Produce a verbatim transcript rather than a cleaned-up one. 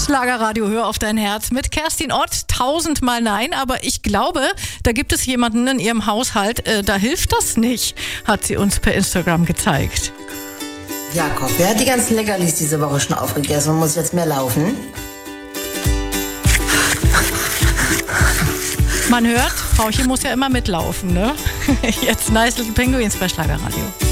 Schlagerradio, hör auf dein Herz mit Kerstin Ott, tausendmal nein, aber ich glaube, da gibt es jemanden in ihrem Haushalt, äh, da hilft das nicht, hat sie uns per Instagram gezeigt. Jakob, wer hat die ganzen Leckerlis diese Woche schon aufgegessen und muss jetzt mehr laufen? Man hört, Frauchen muss ja immer mitlaufen, ne? Jetzt Nice Little Penguins bei Schlagerradio.